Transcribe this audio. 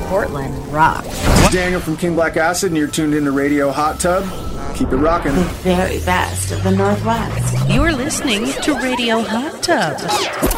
Portland rocks. Daniel from King Black Acid, and you're tuned into Radio Hot Tub. Keep it rocking. The very best of the Northwest. You're listening to Radio Hot Tub.